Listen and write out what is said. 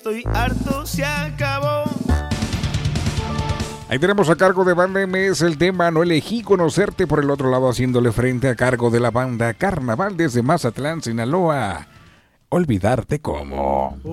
estoy harto, se acabó. Ahí tenemos a cargo de Banda MS el tema No elegí conocerte, por el otro lado haciéndole frente a cargo de la banda Carnaval desde Mazatlán, Sinaloa. Olvidarte cómo.